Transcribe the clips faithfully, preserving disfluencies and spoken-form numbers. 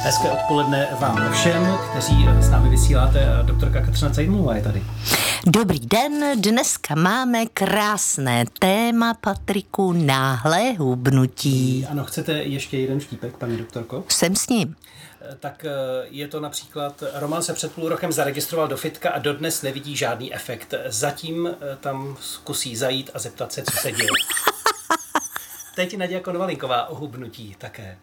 Hezké odpoledne vám všem, kteří s námi vysíláte. Doktorka Kateřina Cajtmová je tady. Dobrý den, dneska máme krásné téma, Patriku, náhlé hubnutí. Ano, chcete ještě jeden štípek, paní doktorko? Jsem s ním. Tak je to například, Roman se před půl rokem zaregistroval do fitka a dodnes nevidí žádný efekt. Zatím tam zkusí zajít a zeptat se, co se děje. Teď Naděja Konvalinková o hubnutí také.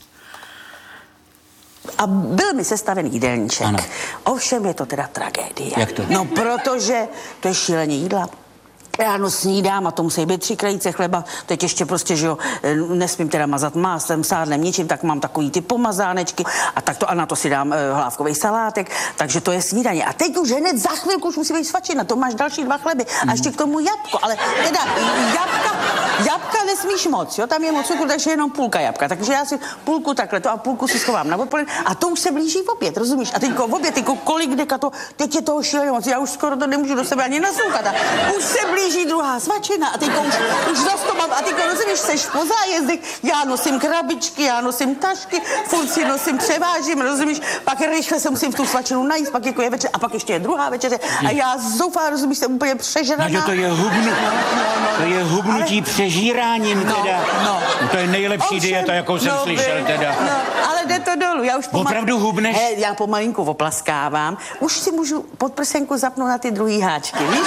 A byl mi sestaven jídelníček. Ano. Ovšem je to teda tragédie. Jak to? No, protože to je šíleně jídla. Ráno snídám a to musí být tři krajíce chleba. Teď ještě prostě, že jo, nesmím teda mazat máslem, sádlem, ničím, tak mám takový ty pomazánečky a tak to a na to si dám e, hlávkový salátek, takže to je snídaně. A teď už hned za chvilku už musí být svačina, to máš další dva chleby a ještě k tomu jabko, ale teda jabka, jabka nesmíš moc, jo, tam je moc cukru, takže jenom půlka jabka, takže já si půlku takhle to a půlku si schovám na odpoledne a to už se blíží v oběd, rozumíš? A teďko v oběd, teďko kolik deka to, teď je toho šíleně moc, já už skoro to nemůžu do sebe ani naslouchat a už se blíží Blíží druhá svačina a teďko už, už zas to mám a teďko rozumíš, seš po zájezdech, já nosím krabičky, já nosím tašky, furt si nosím, převážím, rozumíš, pak rychle se musím v tu svačinu najíst, pak jako je večer a pak ještě je druhá večeře a já zoufá, rozumíš, jsem úplně přežraná. No, to je hubnutí, no, no, no. To je hubnutí ale... přežíráním no, teda. No. To je nejlepší Ovšem, dieta, jakou jsem no, slyšel teda. No, ale jde to dolů, já už pomal... Opravdu hubneš? He, já pomalinku oplaskávám, už si můžu pod prsenku zapnout na ty druhý háčky, víš?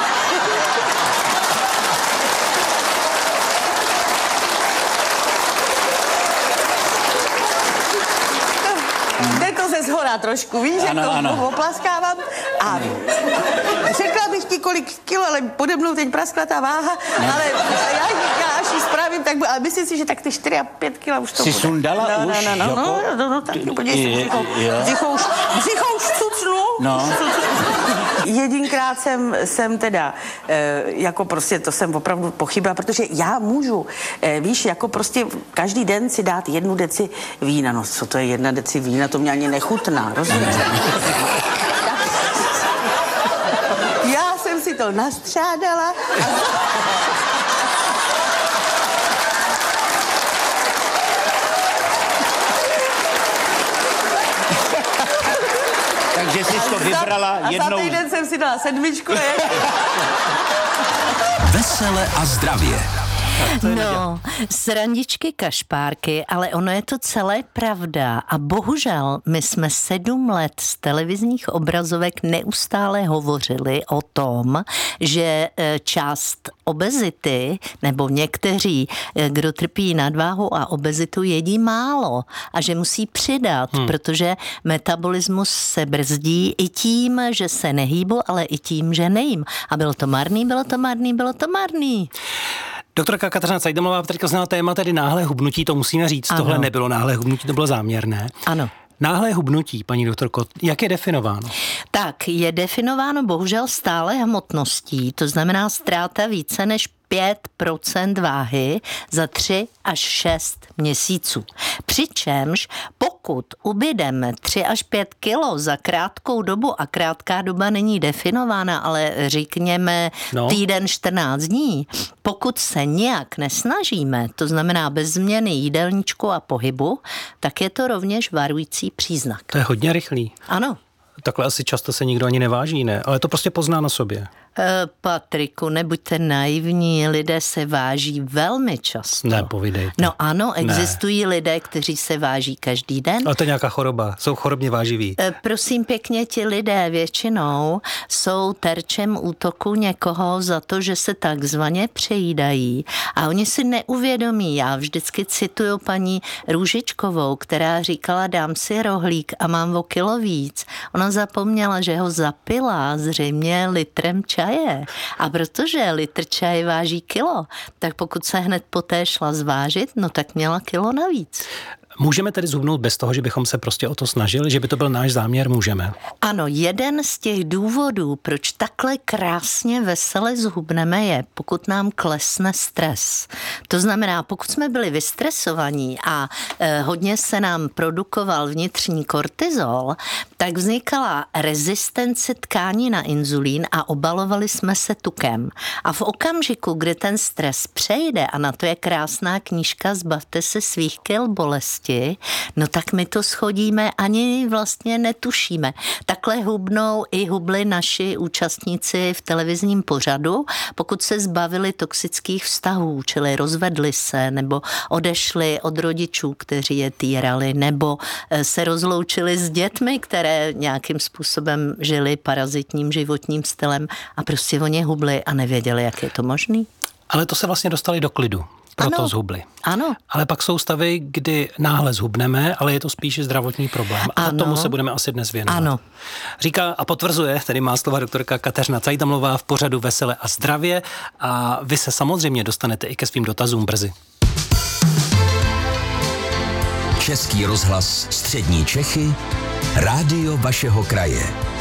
Zhora trošku, víš, ano, jak to ano. oplaskávám a řekla bych ti, kolik kilo, ale pode mnou teď praskla ta váha, no. Ale já, já až ji spravím, tak ale myslím si, že tak ty čtyři a pět kila už to Jsi bude. sundala no, už? No, no, jako... no, no, no, tak podívej se, břicho, břicho už, břicho už cucnu. No. Jedinkrát jsem, jsem teda, e, jako prostě, to jsem opravdu pochybila, protože já můžu, e, víš, jako prostě každý den si dát jednu deci vína, no co to je jedna deci vína, to mě ani nechutná, rozumíš? Já jsem si to nastřádala a... Takže jsi to vybrala a jednou... A za týden jsem si dala sedmičku. Vesele a zdravě. No, srandičky, kašpárky, ale ono je to celé pravda a bohužel my jsme sedm let z televizních obrazovek neustále hovořili o tom, že část obezity, nebo někteří, kdo trpí nadváhu a obezitu, jedí málo a že musí přidat, hmm. protože metabolismus se brzdí i tím, že se nehýbu, ale i tím, že nejím. A bylo to marný, bylo to marný, bylo to marný. Doktorka Kateřina Cajtmová teďka znala téma tedy náhlé hubnutí, to musíme říct. Ano. Tohle nebylo náhlé hubnutí, to bylo záměrné. Ano. Náhlé hubnutí, paní doktorko, jak je definováno? Tak, je definováno bohužel stále hmotností, to znamená ztráta více než pět procent váhy za tři až šest měsíců. Přičemž pokud ubydeme tři až pět kilo za krátkou dobu, a krátká doba není definována, ale řekněme no. týden čtrnáct dní, pokud se nějak nesnažíme, to znamená bez změny jídelníčku a pohybu, tak je to rovněž varující příznak. To je hodně rychlý. Ano. Takhle asi často se nikdo ani neváží, ne? Ale to prostě pozná na sobě. Patriku, nebuďte naivní, lidé se váží velmi často. Ne, povídejte. No ano, existují ne. lidé, kteří se váží každý den. Ale to je nějaká choroba, jsou chorobně váživí. Prosím pěkně, ti lidé většinou jsou terčem útoku někoho za to, že se takzvaně přejídají a oni si neuvědomí. Já vždycky cituju paní Růžičkovou, která říkala, dám si rohlík a mám o kilo víc. Ona zapomněla, že ho zapila zřejmě litrem čaje. A protože litr čaje váží kilo, tak pokud se hned poté šla zvážit, no tak měla kilo navíc. Můžeme tedy zhubnout bez toho, že bychom se prostě o to snažili, že by to byl náš záměr, můžeme? Ano, jeden z těch důvodů, proč takhle krásně vesele zhubneme, je, pokud nám klesne stres. To znamená, pokud jsme byli vystresovaní a eh, hodně se nám produkoval vnitřní kortizol, tak vznikala rezistence tkání na inzulín a obalovali jsme se tukem. A v okamžiku, kdy ten stres přejde, a na to je krásná knížka Zbavte se svých kil bolesti, no tak my to schodíme, ani vlastně netušíme. Takhle hubnou i hubli naši účastníci v televizním pořadu, pokud se zbavili toxických vztahů, čili rozvedli se nebo odešli od rodičů, kteří je týrali, nebo se rozloučili s dětmi, které nějakým způsobem žili parazitním životním stylem a prostě oni hubli a nevěděli, jak je to možný. Ale to se vlastně dostali do klidu. Proto ano, zhubli. Ano. Ale pak jsou stavy, kdy náhle zhubneme, ale je to spíše zdravotní problém. A ano. tomu se budeme asi dnes věnovat. Ano. Říká a potvrzuje, tedy má slova doktorka Kateřina Cajtamlová v pořadu Vesele a zdravě. A vy se samozřejmě dostanete i ke svým dotazům brzy. Český rozhlas Střední Čechy, rádio vašeho kraje.